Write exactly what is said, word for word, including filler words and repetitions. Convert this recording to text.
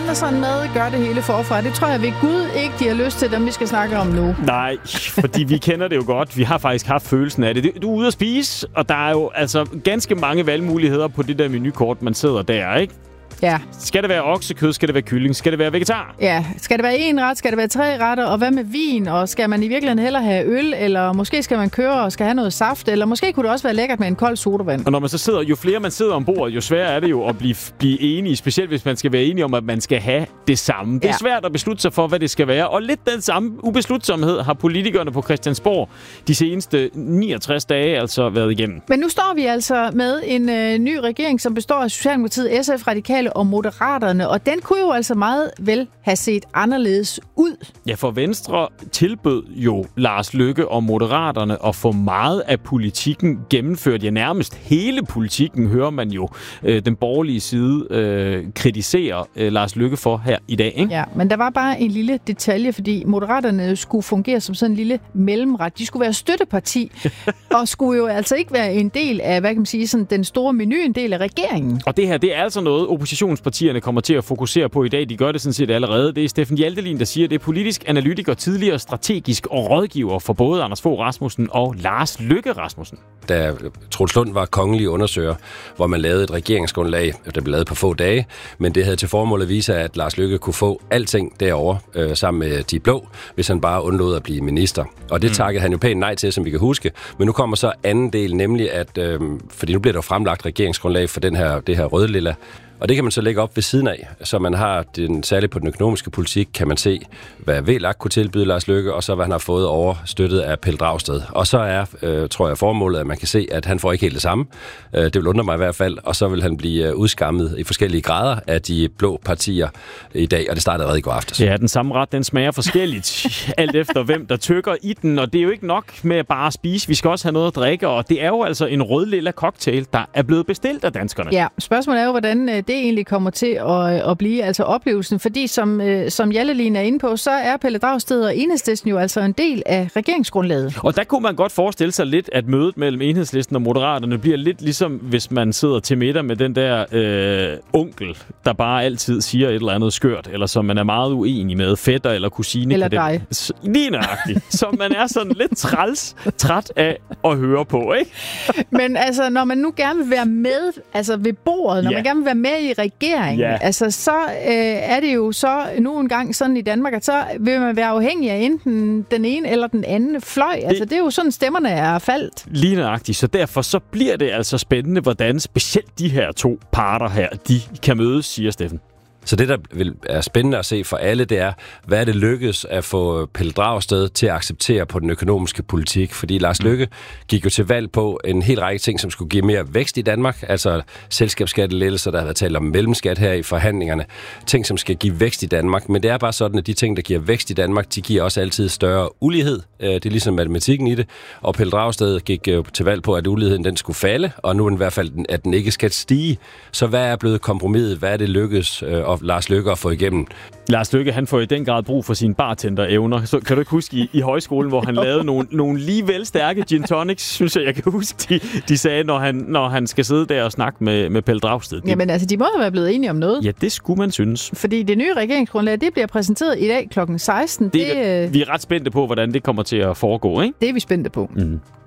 ender sådan med, gør det hele forfra. Det tror jeg ved Gud ikke, de har lyst til, dem vi skal snakke om nu. Nej, fordi vi kender det jo godt. Vi har faktisk haft følelsen af det. Du er ude at spise, og der er jo altså ganske mange valgmuligheder på det der menukort, man sidder der, ikke? Ja. Skal det være oksekød? Skal det være kylling? Skal det være vegetar? Ja. Skal det være en ret? Skal det være tre retter? Og hvad med vin? Og skal man i virkeligheden hellere have øl? Eller måske skal man køre og skal have noget saft? Eller måske kunne det også være lækkert med en kold sodavand? Og når man så sidder, jo flere man sidder ombord, jo sværere er det jo at blive, blive enige. Specielt hvis man skal være enige om, at man skal have det samme. Det er ja. svært at beslutte sig for, hvad det skal være. Og lidt den samme ubeslutsomhed har politikerne på Christiansborg de seneste niogtres dage altså været igennem. Men nu står vi altså med en øh, ny regering, som består af Socialdemokratiet, S F, Radikale og Moderaterne, og den kunne jo altså meget vel have set anderledes ud. Ja, for Venstre tilbød jo Lars Løkke og Moderaterne at få meget af politikken gennemført. Ja, nærmest hele politikken hører man jo øh, den borgerlige side øh, kritisere øh, Lars Løkke for her i dag, ikke? Ja, men der var bare en lille detalje, fordi Moderaterne skulle fungere som sådan en lille mellemret. De skulle være støtteparti, og skulle jo altså ikke være en del af, hvad kan man sige, sådan den store menu, en del af regeringen. Og det her, det er altså noget, oppositionspartierne kommer til at fokusere på i dag. De gør det sådan set allerede. Det er Steffen Hjaltelin, der siger, at det er politisk analytiker, tidligere strategisk og rådgiver for både Anders Fogh Rasmussen og Lars Løkke Rasmussen. Da Troels Lund var kongelig undersøger, hvor man lavede et regeringsgrundlag, der blev lavet på få dage, men det havde til formål at vise, at Lars Løkke kunne få alting derovre øh, sammen med de blå, hvis han bare undlod at blive minister. Og det mm. takkede han jo pænt nej til, som vi kan huske. Men nu kommer så anden del, nemlig at, øh, fordi nu bliver der fremlagt regeringsgrundlag for den her, det her røde-lilla. Og det kan man så lægge op ved siden af, så man har, den, særligt på den økonomiske politik, kan man se, hvad V L A K kunne tilbyde Lars Løkke, og så hvad han har fået overstøttet af Pelle Dragsted. Og så er, øh, tror jeg, formålet, at man kan se, at han får ikke helt det samme. Øh, det vil undre mig i hvert fald, og så vil han blive udskammet i forskellige grader af de blå partier i dag, og det starter allerede i går aftes. Ja, den samme ret, den smager forskelligt, alt efter hvem der tykker i den, og det er jo ikke nok med bare at spise, vi skal også have noget at drikke, og det er jo altså en rød-lilla cocktail, der er blevet bestilt af danskerne. Ja, spørgsmålet er jo, hvordan det egentlig kommer til at, at blive, altså oplevelsen. Fordi som, øh, som Hjaltelin er inde på, så er Pelle Dragsted og Enhedslisten jo altså en del af regeringsgrundlaget. Og der kunne man godt forestille sig lidt, at mødet mellem Enhedslisten og Moderaterne bliver lidt ligesom, hvis man sidder til middag med den der øh, onkel, der bare altid siger et eller andet skørt, eller som man er meget uenig med, fætter eller kusine. Eller dig. Lige nøjagtigt. Som man er sådan lidt træls, træt af at høre på, ikke? Men altså, når man nu gerne vil være med, altså ved bordet, når ja. man gerne vil være med i regeringen, Ja. altså så øh, er det jo så nu en gang sådan i Danmark, at så vil man være afhængig af enten den ene eller den anden fløj. Det, altså det er jo sådan, stemmerne er faldt. Lige nøjagtigt. Så derfor så bliver det altså spændende, hvordan specielt de her to parter her, de kan mødes, siger Steffen. Så det, der er spændende at se for alle, det er, hvad er det lykkedes at få Pelle Dragsted til at acceptere på den økonomiske politik? Fordi Lars Løkke gik jo til valg på en hel række ting, som skulle give mere vækst i Danmark. Altså selskabsskattelettelser, der har været talt om mellemskat her i forhandlingerne. Ting, som skal give vækst i Danmark. Men det er bare sådan, at de ting, der giver vækst i Danmark, de giver også altid større ulighed. Det er ligesom matematikken i det. Og Pelle Dragsted gik jo til valg på, at uligheden den skulle falde, og nu er den i hvert fald, at den ikke skal stige. Så hvad er blevet kompromiset? Hvad er det lykkedes og Lars Løkke at få igennem? Lars Løkke, han får i den grad brug for sine bartenderevner. Så kan du ikke huske i, i højskolen, hvor han lavede nogle, nogle lige vel stærke gin tonics, synes jeg, jeg kan huske, de, de sagde, når han, når han skal sidde der og snakke med, med Pelle Dragsted. Jamen altså, de må have været blevet enige om noget. Ja, det skulle man synes. Fordi det nye regeringsgrundlag, det bliver præsenteret i dag klokken seksten. Det, det, vi er ret spændte på, hvordan det kommer til at foregå, ikke? Det er vi spændte på. Mm.